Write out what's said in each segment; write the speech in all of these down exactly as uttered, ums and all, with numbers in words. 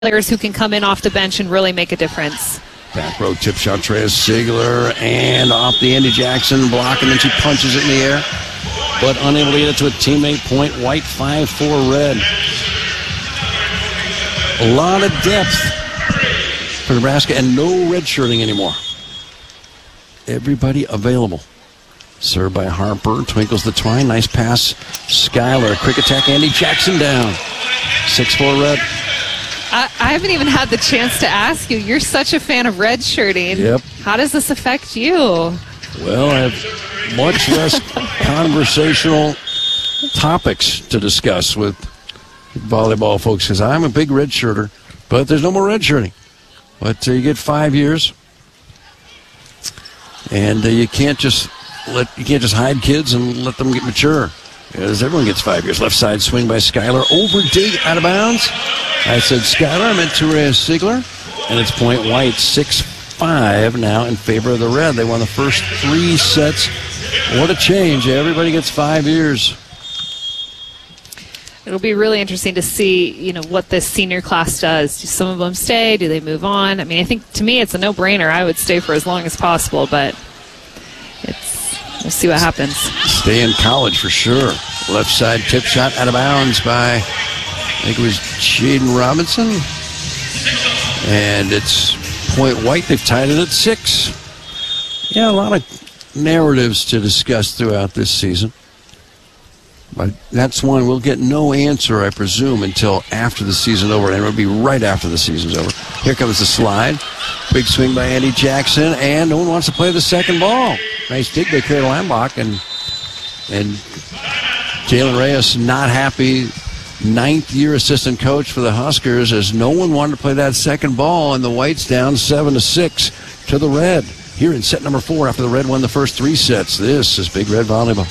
players who can come in off the bench and really make a difference. Back row tip shot, Trea Sigler, and off the Andy Jackson block, and then she punches it in the air, but unable to get it to a teammate. Point White, five four red. A lot of depth for Nebraska, and no red shirting anymore. Everybody available. Served by Harper, twinkles the twine, nice pass. Schuyler, quick attack, Andy Jackson down. six four red. I, I haven't even had the chance to ask you. You're such a fan of red shirting. Yep. How does this affect you? Well, I have much less conversational topics to discuss with volleyball folks because I'm a big red shirter, but there's no more red shirting. But uh, you get five years, and uh, you can't just let you can't just hide kids and let them get mature. Because everyone gets five years. Left side swing by Schuyler. Over dig, out of bounds. I said Schuyler, I meant Trea Sigler. And it's Point White, six five now in favor of the red. They won the first three sets. What a change. Everybody gets five years. It'll be really interesting to see, you know, what this senior class does. Do some of them stay? Do they move on? I mean, I think, to me, it's a no-brainer. I would stay for as long as possible, but it's... We'll see what happens. Stay in college for sure. Left side tip shot out of bounds by, I think it was Jaden Robinson. And it's Point White. They've tied it at six. Yeah, a lot of narratives to discuss throughout this season. But that's one we'll get no answer, I presume, until after the season's over. And it'll be right after the season's over. Here comes the slide. Big swing by Andy Jackson. And no one wants to play the second ball. Nice dig by Kara Lambach. And, and Jalen Reyes not happy. Ninth-year assistant coach for the Huskers as no one wanted to play that second ball. And the Whites down seven to six to the Red. Here in set number four after the Red won the first three sets. This is Big Red Volleyball.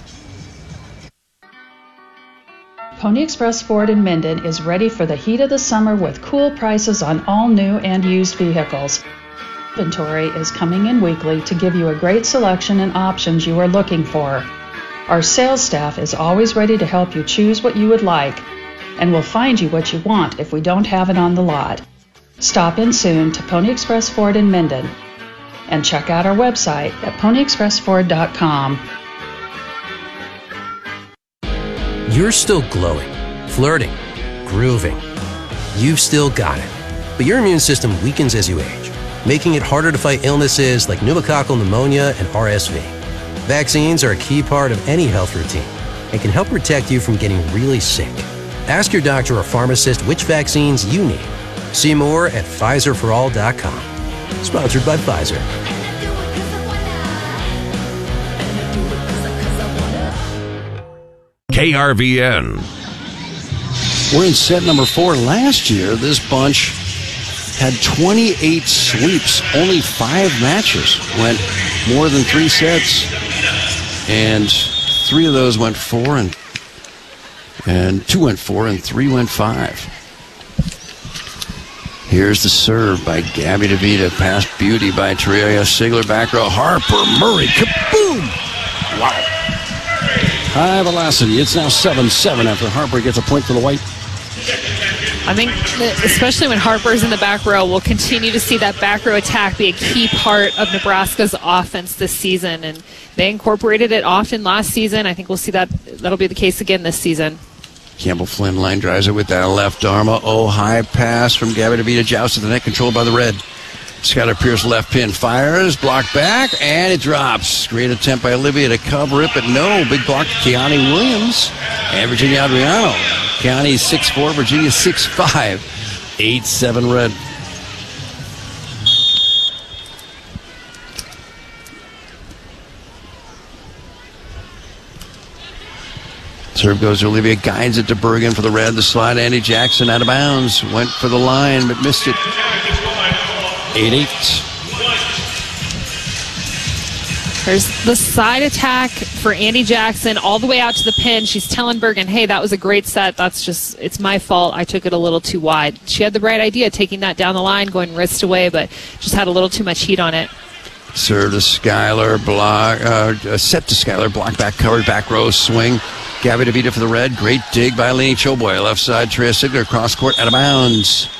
Pony Express Ford in Minden is ready for the heat of the summer with cool prices on all new and used vehicles. Inventory is coming in weekly to give you a great selection and options you are looking for. Our sales staff is always ready to help you choose what you would like, and will find you what you want if we don't have it on the lot. Stop in soon to Pony Express Ford in Minden and check out our website at pony express ford dot com. You're still glowing, flirting, grooving. You've still got it. But your immune system weakens as you age, making it harder to fight illnesses like pneumococcal pneumonia and R S V. Vaccines are a key part of any health routine and can help protect you from getting really sick. Ask your doctor or pharmacist which vaccines you need. See more at Pfizer for all dot com. Sponsored by Pfizer. K R V N. We're in set number four. Last year, this bunch had twenty-eight sweeps. Only five matches went more than three sets. And three of those went four, and and two went four, and three went five. Here's the serve by Gabby DeVita. Pass beauty by Trea Sigler. Back row. Harper Murray. Kaboom! Wow. High velocity. It's now seven seven after Harper gets a point for the White. I think, especially when Harper's in the back row, we'll continue to see that back row attack be a key part of Nebraska's offense this season. And they incorporated it often last season. I think we'll see that. That'll be the case again this season. Campbell Flynn line drives it with that left arm. Oh, high pass from Gabby DeVita. Joust at the net, controlled by the Red. Skylar Pierce left pin, fires, blocked back, and it drops. Great attempt by Olivia to cover it, but no. Big block to Keani Williams and Virginia Adriano. Keani six four, Virginia six five. eight seven Red. Serve goes to Olivia, guides it to Bergen for the Red. The slide, Andy Jackson out of bounds. Went for the line, but missed it. eight eight. There's the side attack for Andy Jackson all the way out to the pin. She's telling Bergen, hey, that was a great set. That's just, it's my fault. I took it a little too wide. She had the right idea, taking that down the line, going wrist away, but just had a little too much heat on it. Serve to Schuyler, block, uh, set to Schuyler, block back, covered, back row, swing. Gabby DeVita for the Red. Great dig by Lenny Choboy. Left side, Trea Sigler, cross court, out of bounds.